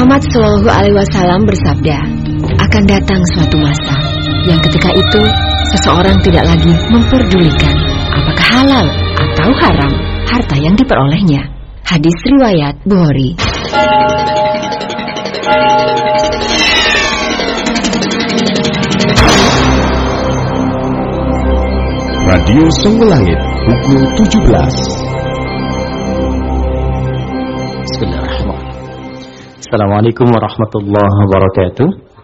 Muhammad SAW bersabda, akan datang suatu masa yang ketika itu seseorang tidak lagi memperdulikan apakah halal atau haram harta yang diperolehnya. Hadis riwayat Bukhari. Radio Songo Langit pukul 17. Bismillahirrahmanirrahim. Assalamualaikum warahmatullahi wabarakatuh.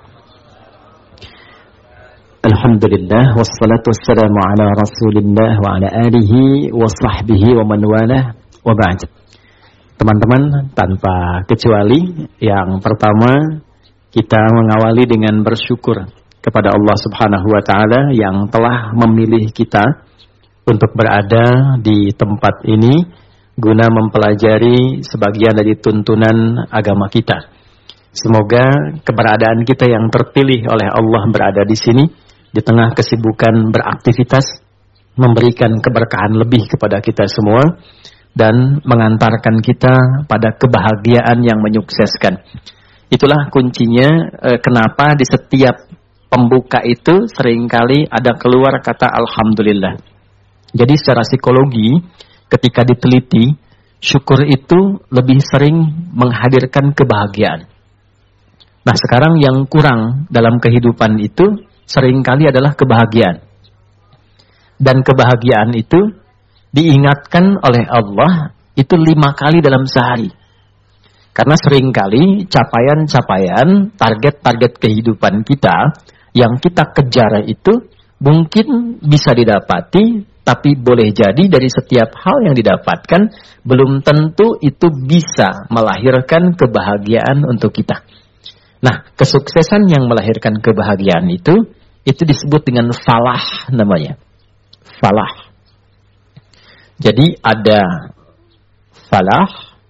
Alhamdulillah wassalatu wassalamu ala Rasulillah wa ala alihi wa sahbihi wa man walah wa ba'd. Teman-teman, tanpa kecuali yang pertama kita mengawali dengan bersyukur kepada Allah Subhanahu wa taala yang telah memilih kita untuk berada di tempat ini guna mempelajari sebagian dari tuntunan agama kita. Semoga keberadaan kita yang terpilih oleh Allah berada di sini di tengah kesibukan beraktivitas memberikan keberkahan lebih kepada kita semua dan mengantarkan kita pada kebahagiaan yang menyukseskan. Itulah kuncinya kenapa di setiap pembuka itu seringkali ada keluar kata Alhamdulillah. Jadi secara psikologi ketika diteliti, syukur itu lebih sering menghadirkan kebahagiaan. Nah sekarang yang kurang dalam kehidupan itu seringkali adalah kebahagiaan. Dan kebahagiaan itu diingatkan oleh Allah itu 5 kali dalam sehari. Karena seringkali capaian-capaian, target-target kehidupan kita yang kita kejar itu mungkin bisa didapati, tapi boleh jadi dari setiap hal yang didapatkan belum tentu itu bisa melahirkan kebahagiaan untuk kita. Nah, kesuksesan yang melahirkan kebahagiaan itu disebut dengan falah namanya. Falah. Jadi ada falah,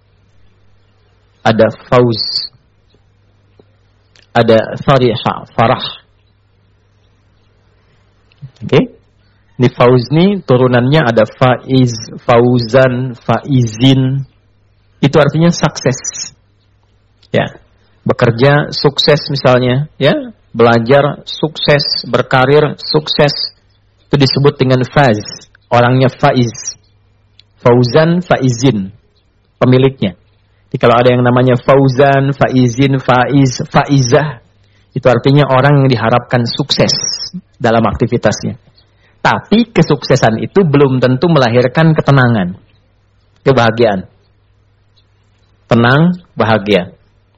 ada fauz, ada farah. Oke, ini fauz ini turunannya ada faiz, fauzan, faizin. Itu artinya sukses. Ya, bekerja sukses misalnya, ya, belajar sukses, berkarir sukses. Itu disebut dengan faz. Orangnya faiz. Fauzan, faizin, pemiliknya. Jadi kalau ada yang namanya fauzan, faizin, faiz, faizah, itu artinya orang yang diharapkan sukses dalam aktivitasnya. Tapi kesuksesan itu belum tentu melahirkan ketenangan, kebahagiaan. Tenang, bahagia.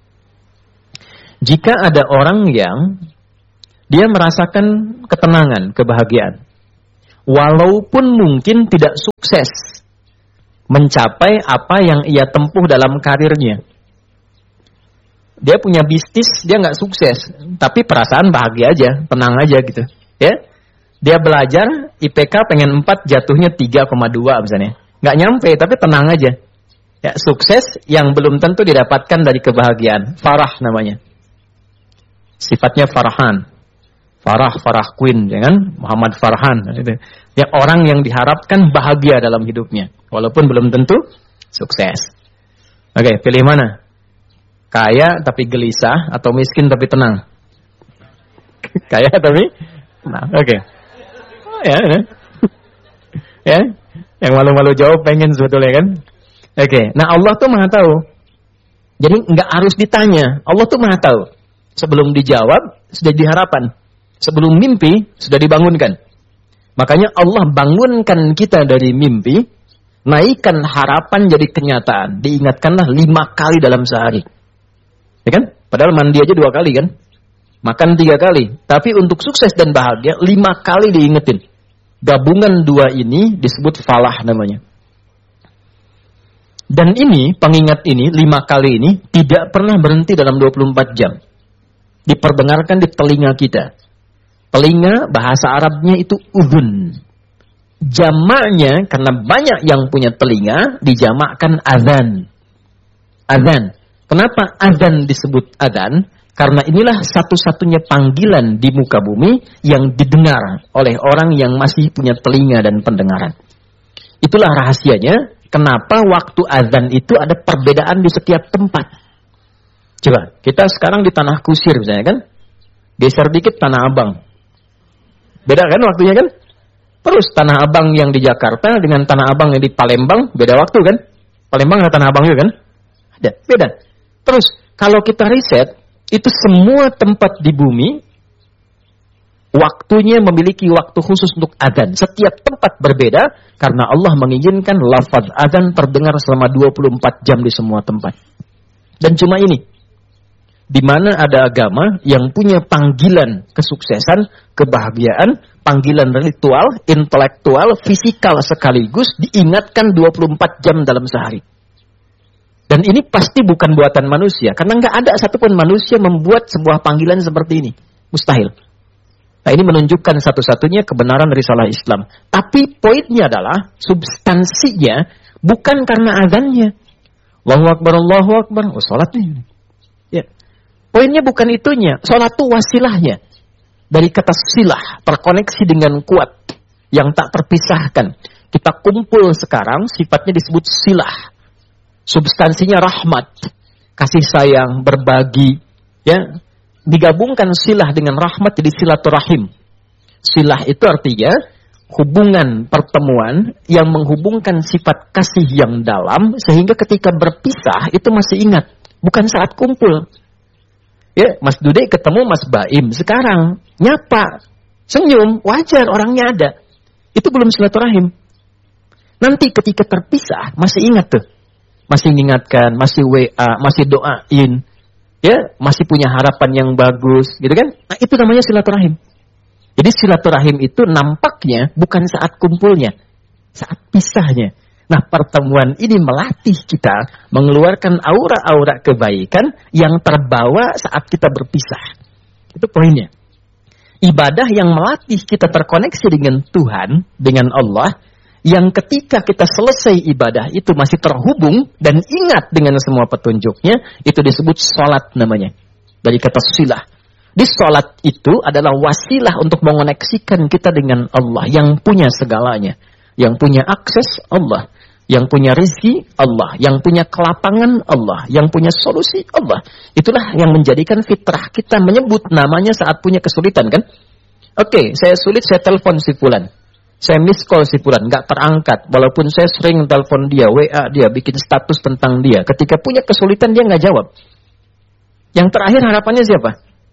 Jika ada orang yang dia merasakan ketenangan, kebahagiaan, walaupun mungkin tidak sukses mencapai apa yang ia tempuh dalam karirnya. Dia punya bisnis, dia nggak sukses, tapi perasaan bahagia aja, tenang aja gitu, ya. Dia belajar, IPK pengen 4, jatuhnya 3,2 misalnya, nggak nyampe, tapi tenang aja. Ya, sukses yang belum tentu didapatkan dari kebahagiaan, farah namanya. Sifatnya farahan, Farah Queen, jangan Muhammad Farhan. Gitu. Ya, orang yang diharapkan bahagia dalam hidupnya, walaupun belum tentu sukses. Oke, pilih mana? Kaya tapi gelisah atau miskin tapi tenang? Kaya tapi tenang. Oke. Oh, ya. Ya. Yang malu-malu jawab pengen sebetulnya kan? Oke. Nah, Allah tuh Maha tahu. Jadi nggak harus ditanya. Allah tuh Maha tahu. Sebelum dijawab sudah diharapan. Sebelum mimpi sudah dibangunkan. Makanya Allah bangunkan kita dari mimpi, naikkan harapan jadi kenyataan. Diingatkanlah 5 kali dalam sehari. Ya kan? Padahal mandi aja 2 kali kan? Makan 3 kali. Tapi untuk sukses dan bahagia 5 kali diingetin. Gabungan 2 ini disebut falah namanya. Dan ini, pengingat ini, 5 kali ini tidak pernah berhenti dalam 24 jam. Diperdengarkan di telinga kita. Telinga bahasa Arabnya itu udhun. Jamaknya karena banyak yang punya telinga dijamakkan azan. Azan. Kenapa azan disebut azan? Karena inilah satu-satunya panggilan di muka bumi yang didengar oleh orang yang masih punya telinga dan pendengaran. Itulah rahasianya kenapa waktu azan itu ada perbedaan di setiap tempat. Coba, kita sekarang di Tanah Kusir misalnya kan, geser dikit Tanah Abang. Beda kan waktunya kan? Terus Tanah Abang yang di Jakarta dengan Tanah Abang yang di Palembang, beda waktu kan? Palembang atau Tanah Abang juga kan? Ada, beda. Terus, kalau kita riset, itu semua tempat di bumi, waktunya memiliki waktu khusus untuk adzan. Setiap tempat berbeda, karena Allah mengizinkan lafaz adzan terdengar selama 24 jam di semua tempat. Dan cuma ini, di mana ada agama yang punya panggilan kesuksesan, kebahagiaan, panggilan ritual, intelektual, fisikal sekaligus diingatkan 24 jam dalam sehari. Dan ini pasti bukan buatan manusia, karena nggak ada satupun manusia membuat sebuah panggilan seperti ini. Mustahil. Nah, ini menunjukkan satu-satunya kebenaran risalah Islam. Tapi poinnya adalah, substansinya bukan karena azannya. Allahu Akbar, oh sholatnya. Ya. Poinnya bukan itunya, sholat itu wasilahnya. Dari kata silah, terkoneksi dengan kuat, yang tak terpisahkan. Kita kumpul sekarang, sifatnya disebut silah. Substansinya rahmat, kasih sayang, berbagi. Ya, digabungkan silah dengan rahmat jadi silaturahim. Silah itu artinya hubungan pertemuan yang menghubungkan sifat kasih yang dalam, sehingga ketika berpisah itu masih ingat, bukan saat kumpul. Ya, Mas Dude ketemu Mas Baim sekarang, nyapa, senyum, wajar orangnya ada. Itu belum silaturahim. Nanti ketika terpisah, masih ingat tuh. Masih mengingatkan, masih WA, masih doain. Ya, masih punya harapan yang bagus, gitu kan? Nah, itu namanya silaturahim. Jadi silaturahim itu nampaknya bukan saat kumpulnya, saat pisahnya. Nah, pertemuan ini melatih kita mengeluarkan aura-aura kebaikan yang terbawa saat kita berpisah. Itu poinnya. Ibadah yang melatih kita terkoneksi dengan Tuhan, dengan Allah, yang ketika kita selesai ibadah itu masih terhubung dan ingat dengan semua petunjuknya, itu disebut sholat namanya. Dari kata silah. Di sholat itu adalah wasilah untuk mengoneksikan kita dengan Allah yang punya segalanya. Yang punya akses Allah. Yang punya rezeki Allah. Yang punya kelapangan Allah. Yang punya solusi Allah. Itulah yang menjadikan fitrah kita menyebut namanya saat punya kesulitan kan. Oke, saya sulit, saya telepon si fulan. Saya miss call si fulan, nggak terangkat. Walaupun saya sering telepon dia, WA dia, bikin status tentang dia. Ketika punya kesulitan dia nggak jawab. Yang terakhir harapannya siapa?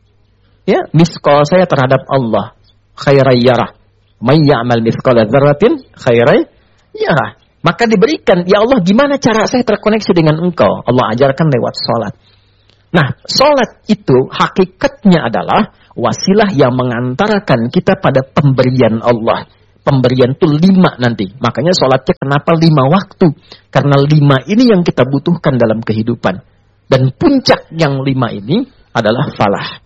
Ya, miss call saya terhadap Allah. Khairai yarah. May ya'mal mithqala dzarratin khairai yarah. Maka diberikan, ya Allah gimana cara saya terkoneksi dengan engkau? Allah ajarkan lewat sholat. Nah, sholat itu hakikatnya adalah wasilah yang mengantarkan kita pada pemberian Allah. Pemberian itu 5 nanti. Makanya sholatnya kenapa 5 waktu? Karena 5 ini yang kita butuhkan dalam kehidupan. Dan puncak yang 5 ini adalah falah.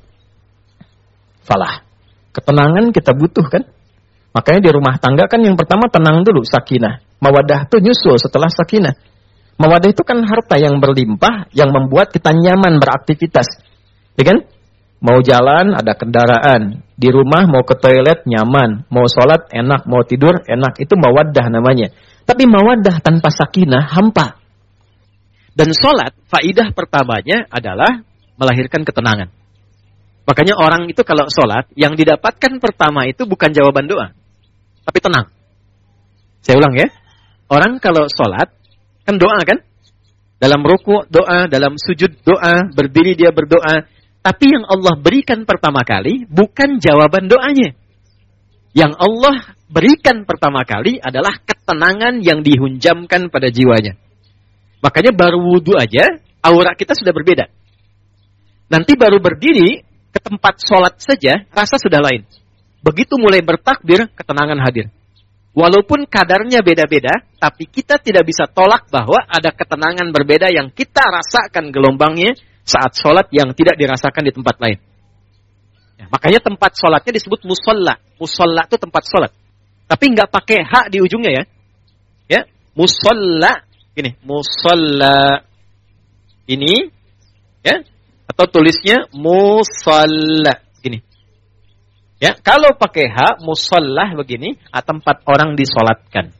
Falah. Ketenangan kita butuhkan. Makanya di rumah tangga kan yang pertama tenang dulu, sakinah. Mawadah itu nyusul setelah sakinah. Mawadah itu kan harta yang berlimpah, yang membuat kita nyaman beraktivitas. Ya kan? Mau jalan, ada kendaraan. Di rumah mau ke toilet, nyaman. Mau sholat, enak. Mau tidur, enak. Itu mawadah namanya. Tapi mawadah tanpa sakinah, hampa. Dan sholat, faidah pertamanya adalah melahirkan ketenangan. Makanya orang itu kalau sholat, yang didapatkan pertama itu bukan jawaban doa. Tapi tenang. Saya ulang ya. Orang kalau sholat, kan doa kan? Dalam ruku doa, dalam sujud doa, berdiri dia berdoa. Tapi yang Allah berikan pertama kali bukan jawaban doanya. Yang Allah berikan pertama kali adalah ketenangan yang dihunjamkan pada jiwanya. Makanya baru wudhu aja, aura kita sudah berbeda. Nanti baru berdiri ke tempat sholat saja, rasa sudah lain. Begitu mulai bertakbir, ketenangan hadir. Walaupun kadarnya beda-beda, tapi kita tidak bisa tolak bahwa ada ketenangan berbeda yang kita rasakan gelombangnya saat sholat yang tidak dirasakan di tempat lain. Ya, makanya tempat sholatnya disebut musolla. Musolla itu tempat sholat. Tapi nggak pakai hak di ujungnya ya. Ya, musolla. Gini, musolla. Ini, ya, atau tulisnya musolla. Gini. Ya, kalau pakai hak, musollah begini, tempat orang disolatkan.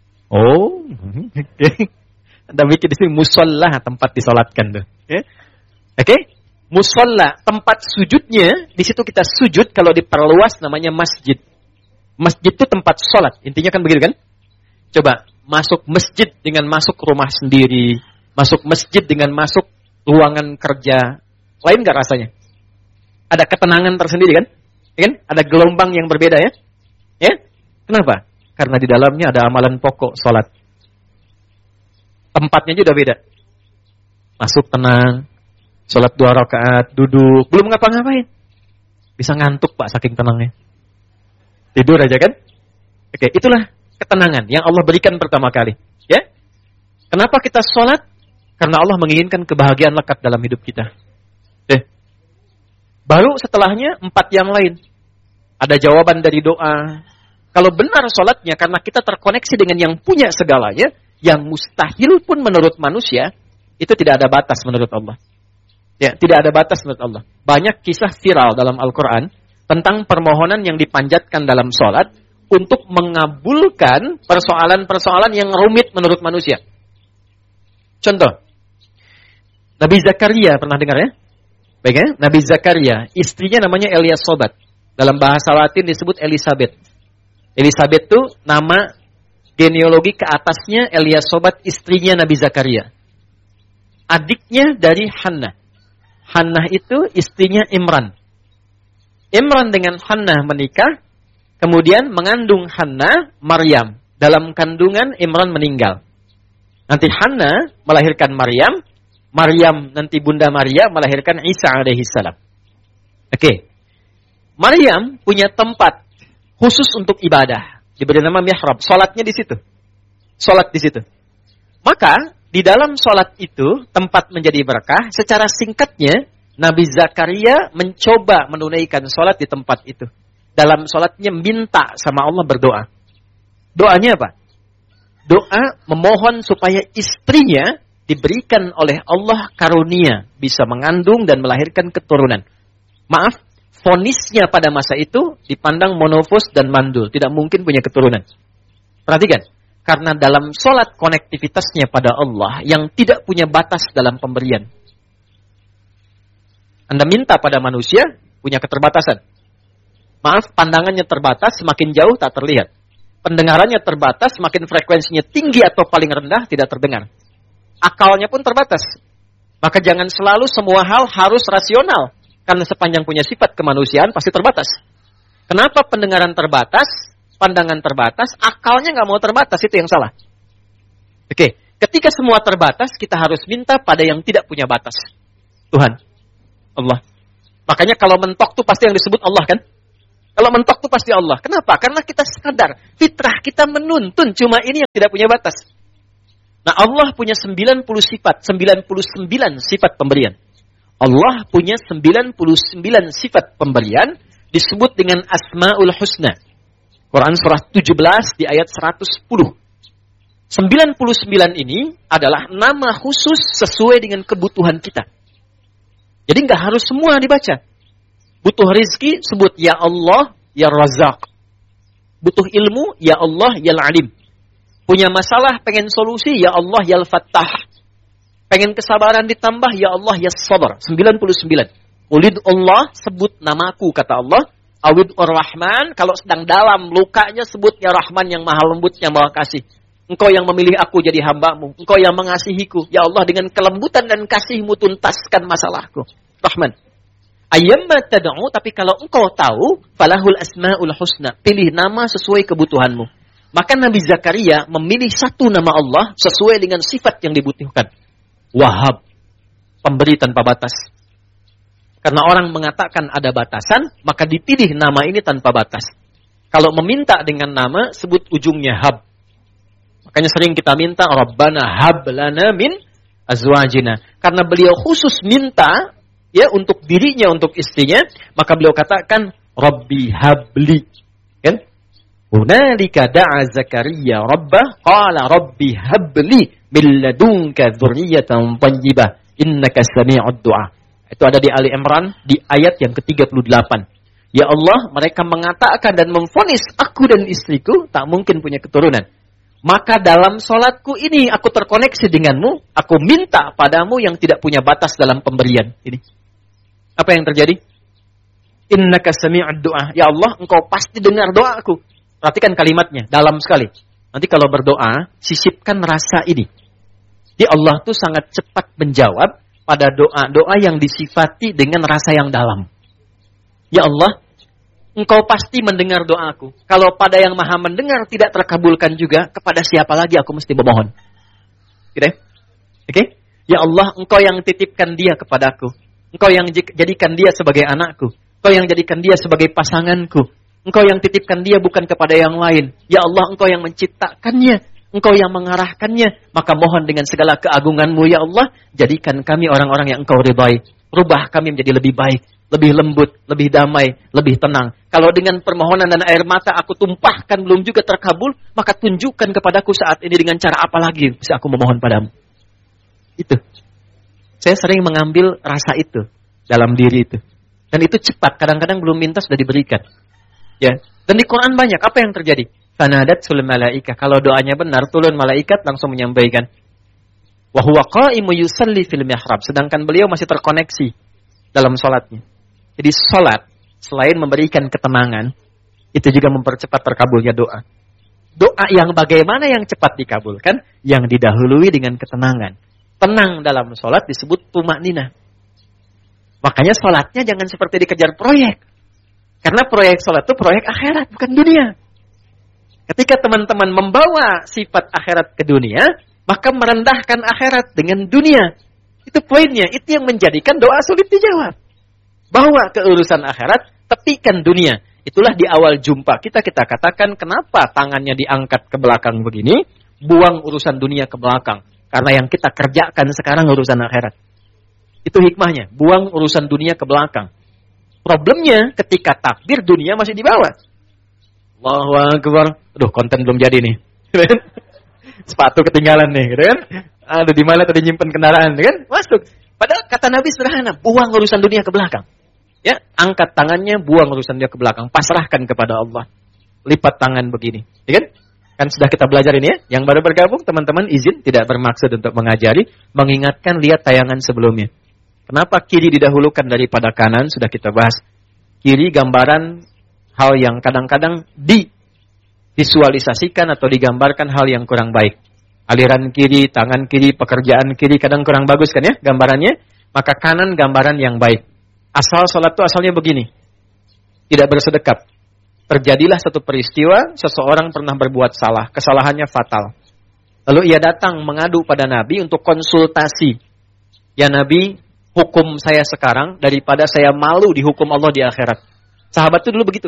Oh, Anda bikin di sini musollah, tempat disolatkan tuh. Ya. Oke? Musolla, tempat sujudnya, di situ kita sujud, kalau diperluas namanya masjid. Masjid itu tempat sholat, intinya kan begitu kan? Coba, masuk masjid dengan masuk rumah sendiri, masuk masjid dengan masuk ruangan kerja, lain gak rasanya? Ada ketenangan tersendiri kan? Ya kan? Ada gelombang yang berbeda ya? Ya? Kenapa? Karena di dalamnya ada amalan pokok, sholat. Tempatnya juga beda. Masuk tenang, sholat 2 rakaat, duduk, belum ngapa-ngapain. Bisa ngantuk Pak saking tenangnya. Tidur aja kan? Oke, itulah ketenangan yang Allah berikan pertama kali. Ya? Kenapa kita sholat? Karena Allah menginginkan kebahagiaan lekat dalam hidup kita. Oke. Baru setelahnya 4 yang lain. Ada jawaban dari doa. Kalau benar sholatnya karena kita terkoneksi dengan yang punya segalanya, yang mustahil pun menurut manusia, itu tidak ada batas menurut Allah. Ya, tidak ada batas menurut Allah. Banyak kisah viral dalam Al-Quran tentang permohonan yang dipanjatkan dalam sholat untuk mengabulkan persoalan-persoalan yang rumit menurut manusia. Contoh, Nabi Zakaria, pernah dengar ya? Baik ya? Nabi Zakaria, istrinya namanya Eliasobat. Dalam bahasa Latin disebut Elizabeth. Elizabeth itu nama genealogi ke atasnya Eliasobat, istrinya Nabi Zakaria. Adiknya dari Hannah. Hannah itu istrinya Imran. Imran dengan Hannah menikah, kemudian mengandung Hannah, Maryam. Dalam kandungan Imran meninggal. Nanti Hannah melahirkan Maryam, Maryam nanti Bunda Maria melahirkan Isa alaihissalam. Oke. Maryam punya tempat khusus untuk ibadah. Diberi nama mihrab. Salatnya di situ. Salat di situ. Maka di dalam salat itu tempat menjadi berkah. Secara singkatnya Nabi Zakaria mencoba menunaikan salat di tempat itu. Dalam salatnya minta sama Allah berdoa. Doanya apa? Doa memohon supaya istrinya diberikan oleh Allah karunia bisa mengandung dan melahirkan keturunan. Maaf, vonisnya pada masa itu dipandang monofos dan mandul, tidak mungkin punya keturunan. Perhatikan, karena dalam sholat konektivitasnya pada Allah yang tidak punya batas dalam pemberian. Anda minta pada manusia, punya keterbatasan. Maaf, pandangannya terbatas, semakin jauh tak terlihat. Pendengarannya terbatas, semakin frekuensinya tinggi atau paling rendah, tidak terdengar. Akalnya pun terbatas. Maka jangan selalu semua hal harus rasional. Karena sepanjang punya sifat kemanusiaan pasti terbatas. Kenapa pendengaran terbatas, pandangan terbatas, akalnya nggak mau terbatas, itu yang salah. Oke, ketika semua terbatas, kita harus minta pada yang tidak punya batas. Tuhan, Allah. Makanya kalau mentok tuh pasti yang disebut Allah kan? Kalau mentok tuh pasti Allah. Kenapa? Karena kita sadar, fitrah kita menuntun, cuma ini yang tidak punya batas. Nah, Allah punya 90 sifat, 99 sifat pemberian. Allah punya 99 sifat pemberian, disebut dengan Asma'ul Husna. Quran surah 17 di ayat 110. 99 ini adalah nama khusus sesuai dengan kebutuhan kita. Jadi nggak harus semua dibaca. Butuh rizki, sebut Ya Allah, Ya Razak. Butuh ilmu, Ya Allah, Ya Alim. Punya masalah, pengen solusi, Ya Allah, Ya Fattah. Pengen kesabaran ditambah, Ya Allah, Ya Sabar. 99. Ulid Allah, sebut namaku, kata Allah. Awid Ar-Rahman, kalau sedang dalam lukanya, sebut Ya Rahman yang maha lembut, yang maha kasih. Engkau yang memilih aku jadi hambamu. Engkau yang mengasihiku. Ya Allah, dengan kelembutan dan kasihmu tuntaskan masalahku. Rahman. Ayyamma tad'u, tapi kalau engkau tahu, falahul asma'ul husna. Pilih nama sesuai kebutuhanmu. Maka Nabi Zakaria memilih satu nama Allah sesuai dengan sifat yang dibutuhkan. Wahab, pemberi tanpa batas. Karena orang mengatakan ada batasan, maka dipilih nama ini tanpa batas. Kalau meminta dengan nama, sebut ujungnya hab. Makanya sering kita minta, Rabbana hab lana min azwajina. Karena beliau khusus minta, ya, untuk dirinya, untuk istrinya, maka beliau katakan, Rabbi habli. Kan? Hunalika da'a Zakaria Rabbah, qala Rabbi habli min ladunka dzurriyyatan thayyibah, innaka sami'ud du'a. Itu ada di Ali Imran di ayat yang ke-38. Ya Allah, mereka mengatakan dan memvonis aku dan istriku tak mungkin punya keturunan. Maka dalam sholatku ini aku terkoneksi denganmu, aku minta padamu yang tidak punya batas dalam pemberian. Ini. Apa yang terjadi? Innaka sami'ud du'a. Ya Allah, engkau pasti dengar doaku. Perhatikan kalimatnya, dalam sekali. Nanti kalau berdoa, sisipkan rasa ini. Jadi Allah tuh sangat cepat menjawab pada doa-doa yang disifati dengan rasa yang dalam. Ya Allah, engkau pasti mendengar doaku. Kalau pada yang maha mendengar tidak terkabulkan juga, kepada siapa lagi aku mesti memohon? Gitu ya? Oke? Ya Allah, engkau yang titipkan dia kepadaku. Engkau yang jadikan dia sebagai anakku. Engkau yang jadikan dia sebagai pasanganku. Engkau yang titipkan dia bukan kepada yang lain. Ya Allah, engkau yang menciptakannya. Engkau yang mengarahkannya. Maka mohon dengan segala keagunganmu, ya Allah, jadikan kami orang-orang yang engkau ridai. Rubah kami menjadi lebih baik, lebih lembut, lebih damai, lebih tenang. Kalau dengan permohonan dan air mata aku tumpahkan belum juga terkabul, maka tunjukkan kepadaku saat ini dengan cara apa lagi bisa aku memohon padamu. Itu. Saya sering mengambil rasa itu dalam diri itu. Dan itu cepat, kadang-kadang belum minta sudah diberikan. Ya. Dan di Quran banyak, apa yang terjadi? Fanadatsul malaikah. Kalau doanya benar, turun malaikat langsung menyampaikan. Wa huwa qa'imu yusalli fil mihrab. Sedangkan beliau masih terkoneksi dalam salatnya. Jadi salat selain memberikan ketenangan, itu juga mempercepat terkabulnya doa. Doa yang bagaimana yang cepat dikabulkan? Yang didahului dengan ketenangan. Tenang dalam salat disebut tumakninah. Makanya salatnya jangan seperti dikejar proyek. Karena proyek salat itu proyek akhirat, bukan dunia. Ketika teman-teman membawa sifat akhirat ke dunia, maka merendahkan akhirat dengan dunia. Itu poinnya. Itu yang menjadikan doa sulit dijawab. Bawa ke urusan akhirat, tepikan dunia. Itulah di awal jumpa kita katakan kenapa tangannya diangkat ke belakang begini, buang urusan dunia ke belakang. Karena yang kita kerjakan sekarang urusan akhirat. Itu hikmahnya. Buang urusan dunia ke belakang. Problemnya ketika takbir dunia masih di bawah. Allahu Akbar. Aduh, konten belum jadi nih. Sepatu ketinggalan nih, gitu kan? Aduh, di mana tadi nyimpen kendaraan, gitu kan? Masuk. Padahal kata Nabi sederhana, buang urusan dunia ke belakang. Ya, angkat tangannya, buang urusan dunia ke belakang, pasrahkan kepada Allah. Lipat tangan begini, ya kan? Kan sudah kita belajar ini ya. Yang baru bergabung, teman-teman izin tidak bermaksud untuk mengajari, mengingatkan lihat tayangan sebelumnya. Kenapa kiri didahulukan daripada kanan? Sudah kita bahas. Kiri gambaran hal yang kadang-kadang divisualisasikan atau digambarkan hal yang kurang baik. Aliran kiri, tangan kiri, pekerjaan kiri kadang kurang bagus kan ya gambarannya. Maka kanan gambaran yang baik. Asal sholat itu asalnya begini. Tidak bersedekap. Terjadilah satu peristiwa, seseorang pernah berbuat salah. Kesalahannya fatal. Lalu ia datang mengadu pada Nabi untuk konsultasi. Ya Nabi, hukum saya sekarang daripada saya malu dihukum Allah di akhirat. Sahabat itu dulu begitu.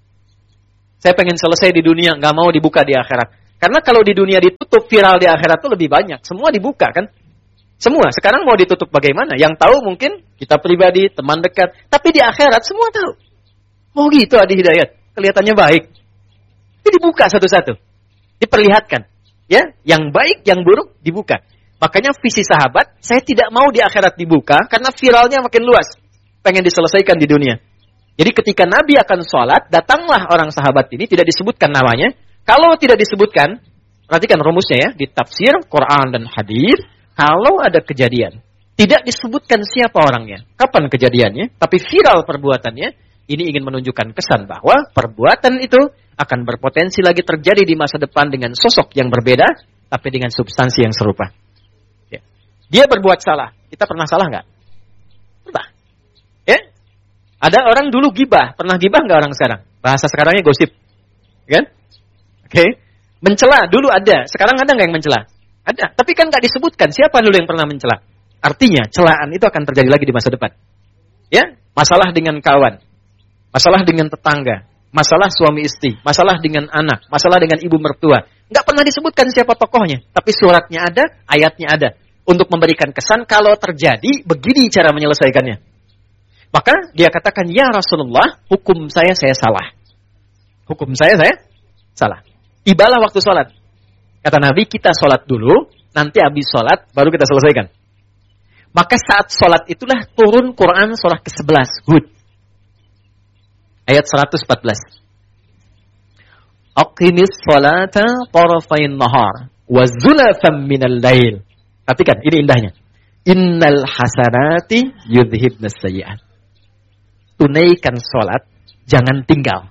Saya pengen selesai di dunia, nggak mau dibuka di akhirat. Karena kalau di dunia ditutup, viral di akhirat itu lebih banyak. Semua dibuka kan? Semua. Sekarang mau ditutup bagaimana? Yang tahu mungkin kita pribadi, teman dekat. Tapi di akhirat semua tahu. Oh gitu Adi Hidayat. Kelihatannya baik. Tapi dibuka satu-satu. Diperlihatkan. Ya, yang baik, yang buruk dibuka. Makanya visi sahabat, saya tidak mau di akhirat dibuka karena viralnya makin luas. Pengen diselesaikan di dunia. Jadi ketika Nabi akan sholat, datanglah orang sahabat ini, tidak disebutkan namanya. Kalau tidak disebutkan, perhatikan rumusnya ya, di tafsir, Quran dan hadis, kalau ada kejadian, tidak disebutkan siapa orangnya, kapan kejadiannya, tapi viral perbuatannya, ini ingin menunjukkan kesan bahwa perbuatan itu akan berpotensi lagi terjadi di masa depan dengan sosok yang berbeda, tapi dengan substansi yang serupa. Ya. Dia berbuat salah, kita pernah salah nggak? Pernah. Ya? Ada orang dulu gibah, pernah gibah nggak orang sekarang? Bahasa sekarangnya gosip, kan? Oke, mencela dulu ada, sekarang ada nggak yang mencela? Ada, tapi kan nggak disebutkan siapa dulu yang pernah mencela. Artinya celaan itu akan terjadi lagi di masa depan. Ya, masalah dengan kawan, masalah dengan tetangga, masalah suami istri, masalah dengan anak, masalah dengan ibu mertua. Nggak pernah disebutkan siapa tokohnya, tapi suratnya ada, ayatnya ada, untuk memberikan kesan kalau terjadi begini cara menyelesaikannya. Maka dia katakan, ya Rasulullah, hukum saya salah. Hukum saya salah. Tibalah waktu sholat. Kata Nabi, kita sholat dulu, nanti habis sholat, baru kita selesaikan. Maka saat sholat itulah turun Quran surah ke-11, Hud. Ayat 114. Aqimis salata tarafain nahar wa zulafan minal lail. Perhatikan, ini indahnya. Innal hasanati yudhibnas sayyi'at. Tunaikan salat, jangan tinggal.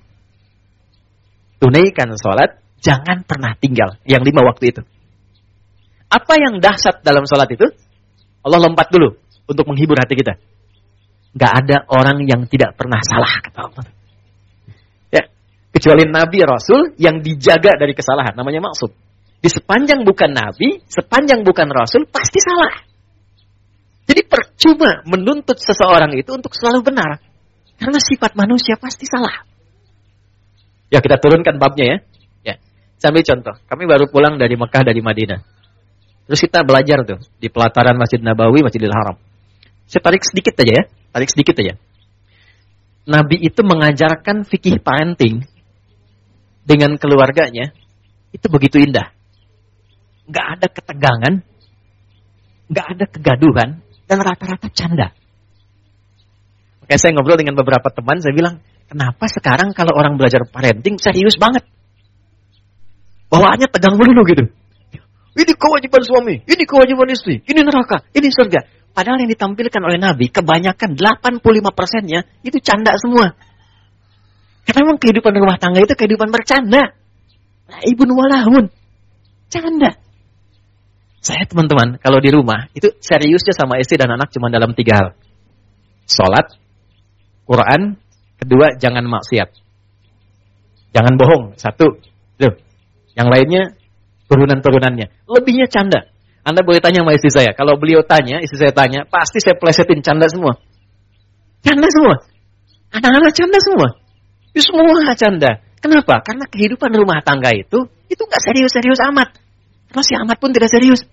Tunaikan salat, jangan pernah tinggal. Yang 5 waktu itu. Apa yang dahsyat dalam salat itu? Allah lompat dulu untuk menghibur hati kita. Gak ada orang yang tidak pernah salah, kata Allah. Ya, kecuali Nabi Rasul yang dijaga dari kesalahan, namanya maksud. Di sepanjang bukan Nabi, sepanjang bukan Rasul, pasti salah. Jadi percuma menuntut seseorang itu untuk selalu benar. Karena sifat manusia pasti salah. Ya, kita turunkan babnya ya. Ya, saya ambil contoh. Kami baru pulang dari Mekah, dari Madinah. Terus kita belajar tuh di pelataran Masjid Nabawi, Masjidil Haram. Saya tarik sedikit aja ya. Tarik sedikit aja. Nabi itu mengajarkan fikih parenting dengan keluarganya. Itu begitu indah. Nggak ada ketegangan. Nggak ada kegaduhan. Dan rata-rata canda. Makanya saya ngobrol dengan beberapa teman, saya bilang, kenapa sekarang kalau orang belajar parenting serius banget? Bawaannya tegang melulu gitu. Ini kewajiban suami, ini kewajiban istri, ini neraka, ini surga. Padahal yang ditampilkan oleh Nabi, kebanyakan 85%-nya itu canda semua. Karena memang kehidupan rumah tangga itu kehidupan bercanda. Ibun walahun. Canda. Saya teman-teman, kalau di rumah, itu seriusnya sama istri dan anak cuma dalam 3 hal. Salat, Quran, kedua, jangan maksiat. Jangan bohong, 1. Loh, yang lainnya, turunan-turunannya. Lebihnya canda. Anda boleh tanya sama istri saya. Kalau beliau tanya, istri saya tanya, pasti saya plesetin canda semua. Canda semua. Anak-anak canda semua. Itu semua canda. Kenapa? Karena kehidupan rumah tangga itu nggak serius-serius amat. Karena si amat pun tidak serius.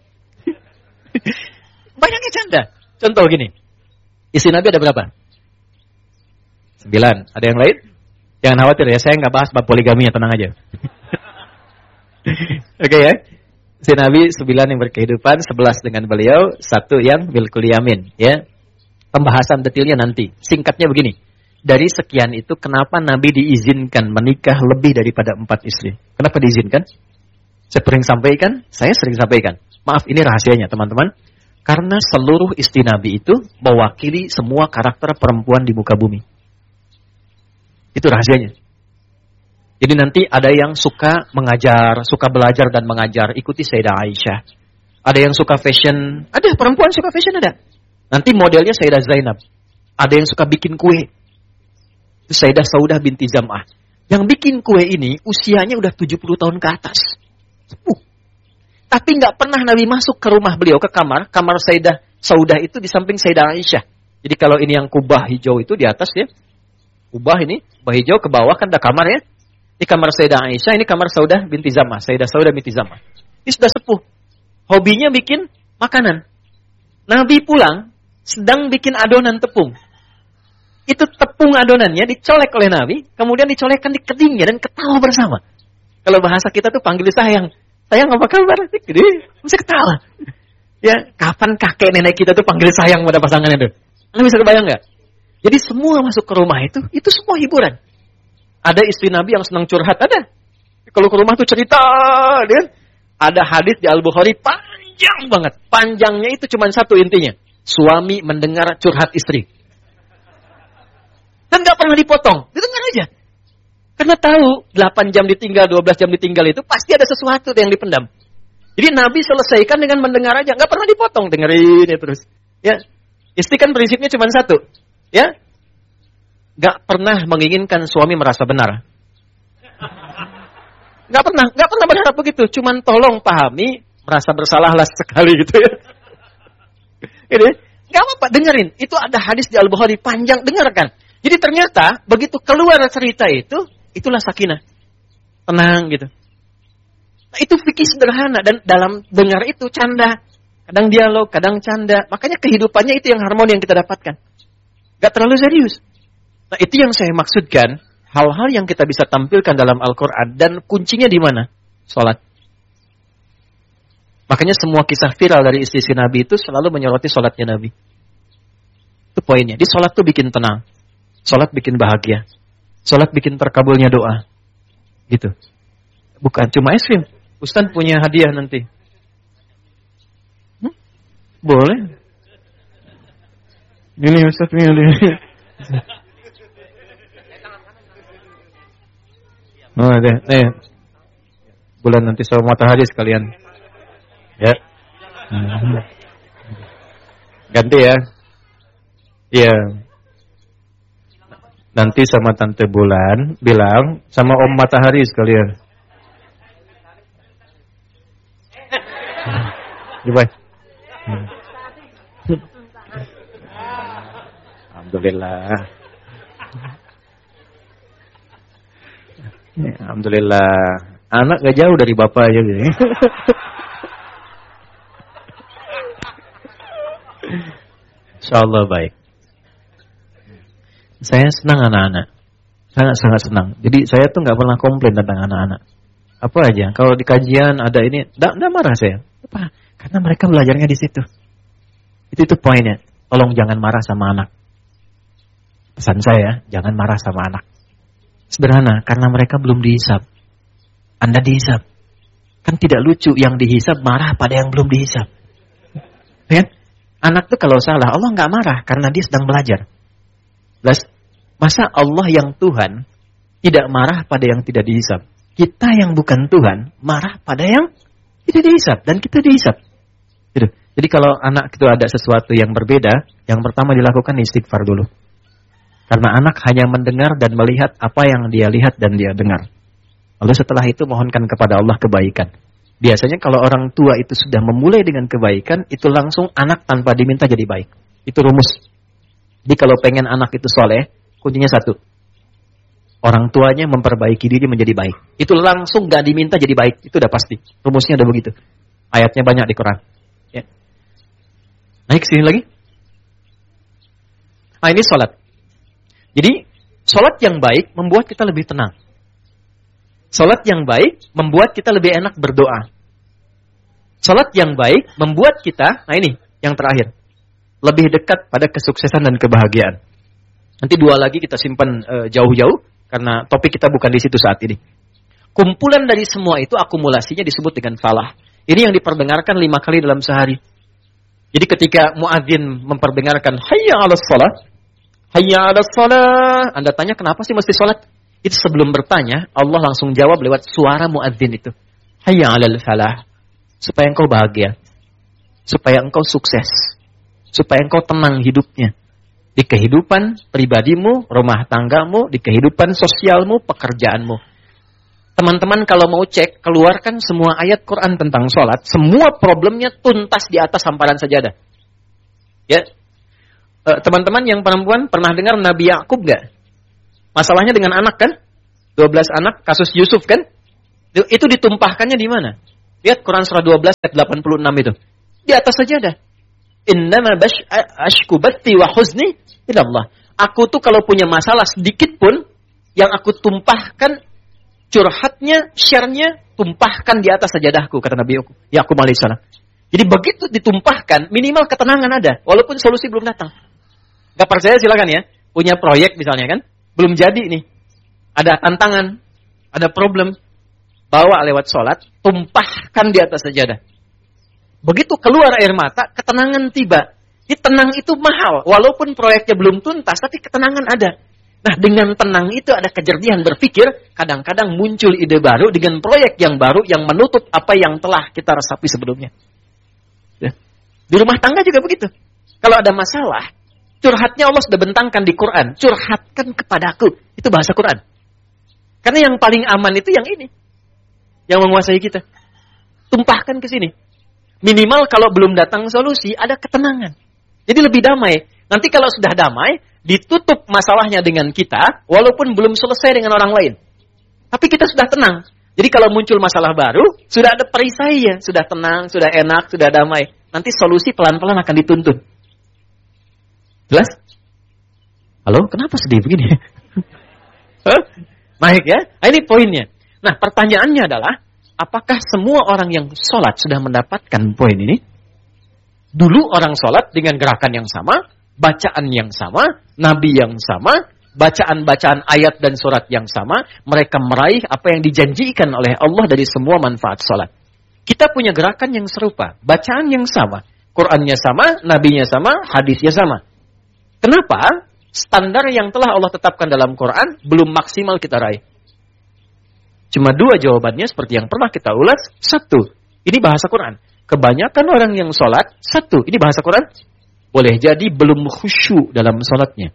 Banyaknya canda. Contoh gini. Istri Nabi ada berapa? 9. Ada yang lain? Jangan khawatir ya, saya nggak bahas bab poligami ya, tenang aja. Oke ya. Si Nabi 9 yang berkehidupan, 11 dengan beliau, 1 yang milkul yamin. Ya. Pembahasan detailnya nanti. Singkatnya begini. Dari sekian itu, kenapa Nabi diizinkan menikah lebih daripada 4 istri? Kenapa diizinkan? Saya sering sampaikan. Maaf, ini rahasianya teman-teman. Karena seluruh istri Nabi itu mewakili semua karakter perempuan di muka bumi. Itu rahasianya. Jadi nanti ada yang suka mengajar, suka belajar dan mengajar, ikuti Sayyidah Aisyah. Ada yang suka fashion, ada perempuan suka fashion ada. Nanti modelnya Sayyidah Zainab. Ada yang suka bikin kue. Itu Sayyidah Saudah binti Zam'ah. Yang bikin kue ini usianya udah 70 tahun ke atas. Tapi nggak pernah Nabi masuk ke rumah beliau, ke kamar Sayyidah Saudah itu di samping Sayyidah Aisyah. Jadi kalau ini yang kubah hijau itu di atas ya. Kubah ini, kubah hijau ke bawah kan ada kamar ya. Ini kamar Sayyidah Aisyah, ini kamar Saudah binti Zam'ah. Sayyidah Saudah binti Zam'ah. Ini sudah sepuh. Hobinya bikin makanan. Nabi pulang, sedang bikin adonan tepung. Itu tepung adonannya dicolek oleh Nabi, kemudian dicolekkan di kedingnya dan ketawa bersama. Kalau bahasa kita tuh panggil sayang. Sayang apa kabar? Jadi mesti ketawa. Ya, kapan kakek nenek kita tuh panggil sayang pada pasangannya tuh? Anda bisa kebayang nggak? Jadi semua masuk ke rumah itu semua hiburan. Ada istri Nabi yang senang curhat, ada. Kalau ke rumah tuh cerita, kan? Ada hadis di Al-Bukhari panjang banget. Panjangnya itu cuma satu intinya. Suami mendengar curhat istri. Dan nggak pernah dipotong, didengar aja. Karena tahu 8 jam ditinggal, 12 jam ditinggal itu pasti ada sesuatu yang dipendam. Jadi Nabi selesaikan dengan mendengar aja, nggak pernah dipotong, dengerin ya terus. Ya, istri kan prinsipnya cuma satu, ya. Nggak pernah menginginkan suami merasa benar. Nggak pernah berharap begitu. Cuman tolong pahami, merasa bersalahlah sekali gitu ya. Ini nggak apa-apa, dengerin. Itu ada hadis di Al-Bukhari panjang, dengarkan. Jadi ternyata begitu keluar cerita itu, itulah sakinah, tenang gitu. Nah, itu fikih sederhana dan dalam dengar itu canda, kadang dialog, kadang canda. Makanya kehidupannya itu yang harmoni yang kita dapatkan. Nggak terlalu serius. Nah, itu yang saya maksudkan, hal-hal yang kita bisa tampilkan dalam Al-Quran, dan kuncinya di mana? Salat. Makanya semua kisah viral dari istri Nabi itu selalu menyoroti salatnya Nabi. Itu poinnya. Di salat tuh bikin tenang. Salat bikin bahagia. Salat bikin terkabulnya doa. Gitu. Bukan cuma es krim. Ustaz punya hadiah nanti. Boleh. Ini Ustaz punya hadiah. Oh, deh. Nih. Bulan nanti sama matahari sekalian. Ya. Ganti ya. Iya. Nanti sama Tante Bulan bilang sama Om Matahari sekalian. Gimana? Alhamdulillah. Alhamdulillah. Anak gak jauh dari bapak aja gitu. Insyaallah baik. Saya senang anak-anak. Sangat-sangat senang. Jadi saya tuh gak pernah komplain tentang anak-anak. Apa aja. Kalau di kajian ada ini, enggak marah saya. Apa? Karena mereka belajarnya di situ. Itu poinnya. Tolong jangan marah sama anak. Pesan saya, jangan marah sama anak. Sederhana, karena mereka belum dihisab. Anda dihisab. Kan tidak lucu yang dihisab marah pada yang belum dihisab. Ya? Anak tuh kalau salah, Allah nggak marah karena dia sedang belajar. Masa Allah yang Tuhan tidak marah pada yang tidak dihisab? Kita yang bukan Tuhan marah pada yang tidak dihisab dan kita dihisab. Gitu. Jadi kalau anak itu ada sesuatu yang berbeda, yang pertama dilakukan istighfar dulu. Karena anak hanya mendengar dan melihat apa yang dia lihat dan dia dengar. Lalu setelah itu mohonkan kepada Allah kebaikan. Biasanya kalau orang tua itu sudah memulai dengan kebaikan, itu langsung anak tanpa diminta jadi baik. Itu rumus. Jadi kalau pengen anak itu soleh, kuncinya satu. Orang tuanya memperbaiki diri menjadi baik. Itu langsung gak diminta jadi baik. Itu udah pasti. Rumusnya udah begitu. Ayatnya banyak di Quran. Ya. Naik sini lagi. Ini sholat. Jadi, sholat yang baik membuat kita lebih tenang. Sholat yang baik membuat kita lebih enak berdoa. Sholat yang baik membuat kita, ini yang terakhir, lebih dekat pada kesuksesan dan kebahagiaan. Nanti dua lagi kita simpan jauh-jauh, karena topik kita bukan di situ saat ini. Kumpulan dari semua itu akumulasinya disebut dengan falah. Ini yang diperdengarkan 5 kali dalam sehari. Jadi ketika muadzin memperdengarkan hayya 'alas shalah, hayya 'alas shalah, Anda tanya kenapa sih mesti sholat? Itu sebelum bertanya, Allah langsung jawab lewat suara muadzin itu. Hayya 'alal falah. Supaya engkau bahagia. Supaya engkau sukses. Supaya engkau tenang hidupnya. Di kehidupan pribadimu, rumah tanggamu, di kehidupan sosialmu, pekerjaanmu. Teman-teman kalau mau cek, keluarkan semua ayat Quran tentang sholat. Semua problemnya tuntas di atas hamparan sajadah. Ya, teman-teman yang perempuan pernah dengar Nabi Yakub gak? Masalahnya dengan anak kan? 12 anak, kasus Yusuf kan? Itu ditumpahkannya di mana? Lihat Quran surah 12 ayat 86 itu. Di atas sajadah. Innama ashku bathi wa huzni ilallah. Aku tuh kalau punya masalah sedikit pun, yang aku tumpahkan, curhatnya, share-nya, tumpahkan di atas sajadahku, kata Nabi Yakub alaihissalam. Jadi begitu ditumpahkan, minimal ketenangan ada, walaupun solusi belum datang. Gak percaya silakan ya, punya proyek misalnya kan, belum jadi nih, ada tantangan, ada problem, bawa lewat sholat, tumpahkan di atas sajadah. Begitu keluar air mata, ketenangan tiba. Jadi tenang itu mahal, walaupun proyeknya belum tuntas, tapi ketenangan ada. Nah, dengan tenang itu ada kejernihan berpikir, kadang-kadang muncul ide baru dengan proyek yang baru yang menutup apa yang telah kita resapi sebelumnya. Ya. Di rumah tangga juga begitu. Kalau ada masalah, curhatnya Allah sudah bentangkan di Quran. Curhatkan kepadaku. Itu bahasa Quran. Karena yang paling aman itu yang ini. Yang menguasai kita. Tumpahkan ke sini. Minimal kalau belum datang solusi, ada ketenangan. Jadi lebih damai. Nanti kalau sudah damai, ditutup masalahnya dengan kita, walaupun belum selesai dengan orang lain. Tapi kita sudah tenang. Jadi kalau muncul masalah baru, sudah ada perisainya. Sudah tenang, sudah enak, sudah damai. Nanti solusi pelan-pelan akan dituntun. Jelas? Halo, kenapa sedih begini? Naik ya? Nah, ini poinnya. Nah, pertanyaannya adalah, apakah semua orang yang sholat sudah mendapatkan poin ini? Dulu orang sholat dengan gerakan yang sama, bacaan yang sama, nabi yang sama, bacaan-bacaan ayat dan surat yang sama, mereka meraih apa yang dijanjikan oleh Allah dari semua manfaat sholat. Kita punya gerakan yang serupa, bacaan yang sama, Qur'annya sama, nabinya sama, hadisnya sama. Kenapa? Standar yang telah Allah tetapkan dalam Qur'an belum maksimal kita raih. Cuma 2 jawabannya seperti yang pernah kita ulas. 1, ini bahasa Qur'an. Kebanyakan orang yang sholat, 1, ini bahasa Qur'an, boleh jadi belum khusyuk dalam sholatnya.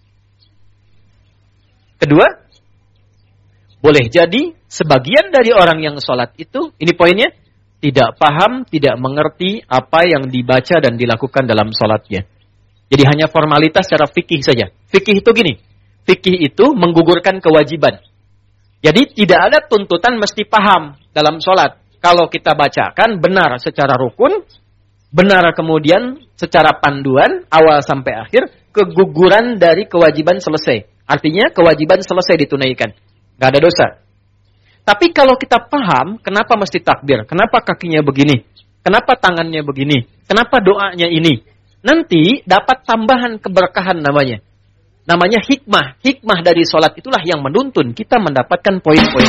Kedua, boleh jadi sebagian dari orang yang sholat itu, ini poinnya, tidak paham, tidak mengerti apa yang dibaca dan dilakukan dalam sholatnya. Jadi hanya formalitas secara fikih saja. Fikih itu gini, fikih itu menggugurkan kewajiban. Jadi tidak ada tuntutan mesti paham dalam sholat. Kalau kita bacakan benar secara rukun, benar kemudian secara panduan, awal sampai akhir, keguguran dari kewajiban selesai. Artinya kewajiban selesai ditunaikan. Nggak ada dosa. Tapi kalau kita paham, kenapa mesti takbir? Kenapa kakinya begini? Kenapa tangannya begini? Kenapa doanya ini? Nanti dapat tambahan keberkahan namanya. Namanya hikmah. Hikmah dari sholat itulah yang menuntun kita mendapatkan poin-poin